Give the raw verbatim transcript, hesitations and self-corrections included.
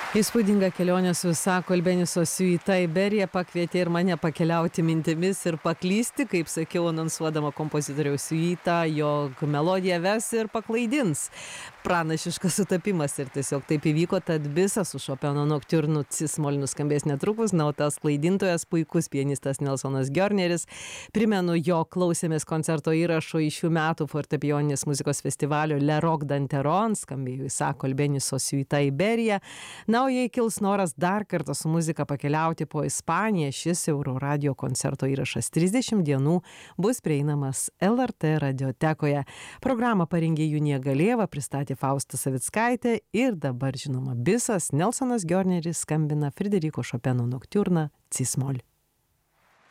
Įspūdinga kelionė su Isako Albeniso siuita Iberija pakvietė ir mane pakeliauti mintimis ir paklysti, kaip sakiau, anonsuodama kompozitoriaus siuitą, jog melodija ves ir paklaidins. Pranašiškas sutapimas ir tiesiog taip įvyko, tad visas su Chopino noktiurnu cis-mol nuskambės netrukus, na, o tas klaidintojas puikus pianistas Nelsonas Gjorneris. Primenu, jo klausėmės koncerto įrašo iš šių metų fortepijoninės muzikos festivalio Le Rock d'Anteron, skambėjo Isako Albeniso siuita Iberija. Na, o jei kils noras dar kartą su muzika pakeliauti po Ispaniją, šis Euroradio koncerto įrašas trisdešimt dienų bus prieinamas L R T radiotekoje. Programą parengė Junija Galėva, pristatė Fausta Savickaitė ir dabar, žinoma, bisas Nelsonas Gjorneris skambina Frederiko Chopino noktiurną cis-mol.